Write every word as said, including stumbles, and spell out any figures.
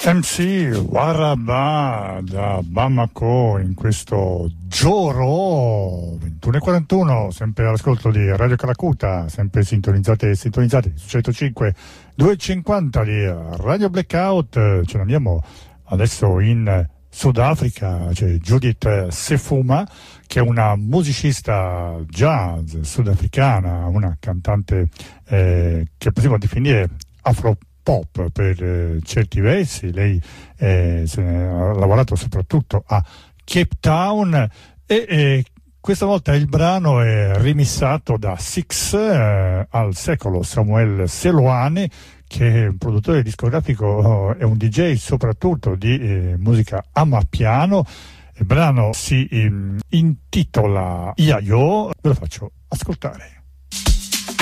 M C Waraba da Bamako in questo Gioro ventuno e quarantuno, sempre all'ascolto di Radio Calacuta, sempre sintonizzate e sintonizzate su centocinque duecentocinquanta di Radio Blackout. Ce ne andiamo adesso in Sudafrica, c'è Judith Sefuma, che è una musicista jazz sudafricana, una cantante eh, che possiamo definire afro pop per eh, certi versi. Lei eh, se ne ha lavorato soprattutto a Cape Town e eh, questa volta il brano è rimissato da Six eh, al secolo, Samuel Seloane, che è un produttore discografico e un D J soprattutto di eh, musica amapiano. Il brano si eh, intitola Iaio, ve lo faccio ascoltare.